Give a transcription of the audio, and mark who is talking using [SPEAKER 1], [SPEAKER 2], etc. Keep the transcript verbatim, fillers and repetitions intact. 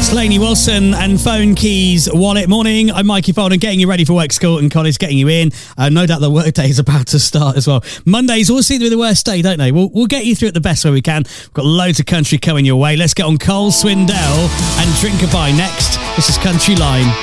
[SPEAKER 1] Lainey Wilson and Phone Keys Wallet. Morning, I'm Mikey Folden, getting you ready for work, school and college, getting you in. Uh, no doubt the work day is about to start as well. Mondays always seem to be the worst day, don't they? We'll, we'll get you through it the best way we can. We've got loads of country coming your way. Let's get on Cole Swindell and Drink a Bye next. This is Country Line.